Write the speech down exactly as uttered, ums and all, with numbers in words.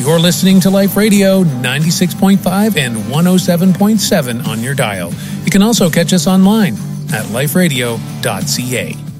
You're listening to Life Radio ninety-six point five and one oh seven point seven on your dial. You can also catch us online at life radio dot c a.